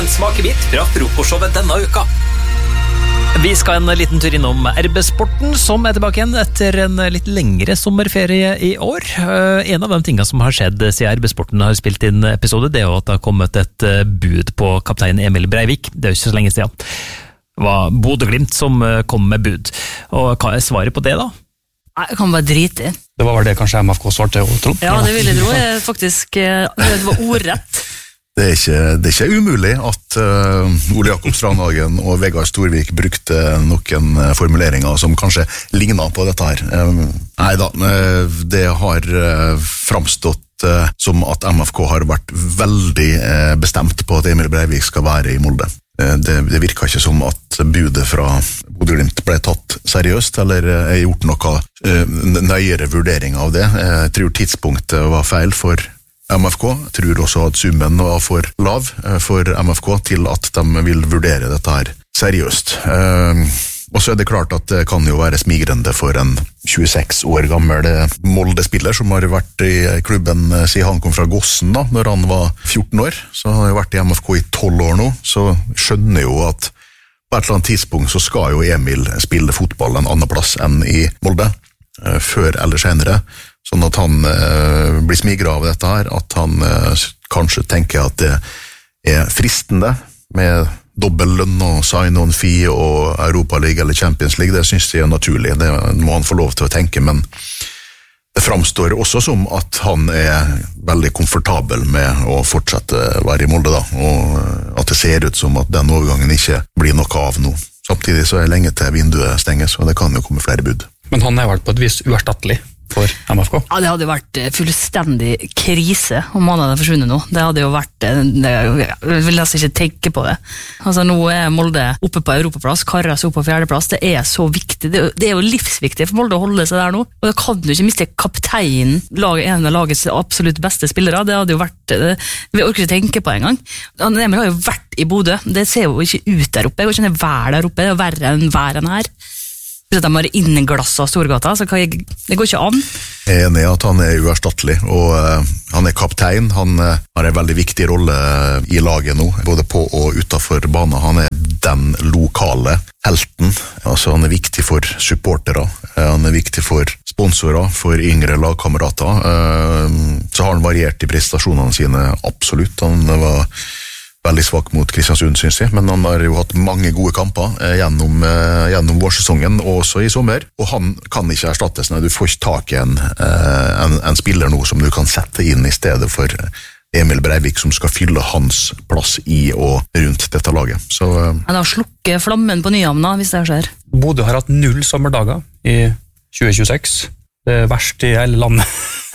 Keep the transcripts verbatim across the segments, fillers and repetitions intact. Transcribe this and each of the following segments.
en smakebit fra frokostshowet denne uka. Vi skal en liten tur innom R B-sporten, som er tilbake igjen etter en litt lengre sommerferie i år. En av de tingene som har skjedd siden R B-sporten har spilt inn episode, det er jo at det har kommet et bud på kaptein Emil Breivik. Det er jo ikke så lenge siden. Det var Bodø-Glimt som kom med bud. Og hva er svaret på det da? Jeg kan bare drite i. Det var vel det kanskje M F K svarte og trodde. Ja, det vil jeg tro. Jeg faktisk, det var ordrett. Det er ikke, det er ikke umulig at uh, Ole Jakob Strandhagen og Vegard Storvik brukte noen formuleringer som kanskje lignet på dette her. Um, Neida, uh, det har uh, framstått uh, som at M F K har vært veldig uh, bestemt på at Emil Breivik skal være i Molde. Uh, det, det virker ikke som at budet fra Bodø-Glimt ble tatt seriøst, eller uh, er gjort noe uh, nøyere vurdering av det. Uh, jeg tror tidspunktet var feil for M F K. Jeg tror også at summen var for lav for M F K til at de vil vurdere dette her seriøst. Uh, og så er det klart at det kan jo være smigrende for en tjueseks år gammel Molde-spiller som har vært i klubben siden han kom fra Gossen da, når han var fjorten år. Så har han vært i M F K i tolv år nå, så skjønner jo at på et eller annet tidspunkt så skal jo Emil spille fotball en annen plass enn i Molde, uh, før eller senere. Sånn at han eh, blir smigret av dette her, at han eh, kanskje tenker at det er fristende med dobbel lønn og sign-on-fee og Europa League eller Champions League. Det synes jeg er naturlig, det må han få lov til å tenke, men det framstår også som at han er veldig komfortabel med å fortsette være i Molde da, og at det ser ut som at den overgangen ikke blir noe av nå. Samtidig så er det lenge til vinduet stenges, og det kan jo komme flere bud. Men han er vel på et vis uerstattelig for M F K? Ja, det hadde vært fullstendig krise om han hadde forsvunnet nå. Det hadde jo vært, det, jeg vil nesten ikke tenke på det. Altså nå er Molde oppe på Europaplass, Karras oppe på fjerdeplass, det er så viktig, det, det er jo livsviktig for Molde å holde seg der nå, og da kan du ikke miste kapteinen, en av lagets absolutt beste spillere, det hadde jo vært, det, vi orker ikke tenke på en gang. Emil har jo vært i Bodø, det ser jo ikke ut der oppe, jeg går ikke ned vær der oppe, det er verre enn vær enn her. Hvis de har innglasset av Storgata, så kan jeg, det går ikke an. Jeg er enig i at han er uerstattelig, og uh, han er kaptein, han uh, har en veldig viktig rolle i laget nå, både på og utenfor banen. Han er den lokale helten, altså han er viktig for supportere, uh, han er viktig for sponsorer, for yngre lagkamerater, uh, så har han variert i prestasjonene sine absolutt. Han var veldig svak mot Kristiansund, synes jeg, men han har jo hatt mange gode kamper eh, gjennom, eh, gjennom vårsesongen, også i sommer, og han kan ikke erstattes når du får ikke tak i en, eh, en, en spiller nå som du kan sette inn i stedet for Emil Breivik, som skal fylle hans plass i og rundt dette laget. Så, eh, Han har slukket flammen på Nyhamna, hvis det skjer. Bodø har hatt null sommerdager i tjue tjueseks. Det er verst i hele landet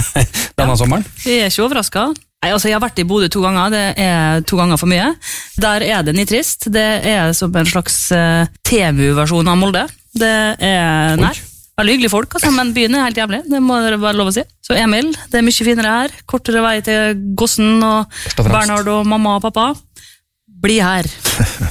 denne ja. sommeren. Jeg er ikke overrasket. Nei, altså jeg har vært i Bodø to ganger, det er to ganger for mye. Der er det nitrist, det er som en slags uh, T M U-versjon av Molde. Det er, nei, veldig hyggelige folk, altså, men byen er helt jævlig, det må dere bare lov å si. Så Emil, det er mye finere her, kortere vei til Gossen og Bernhard og mamma og pappa. Bli her.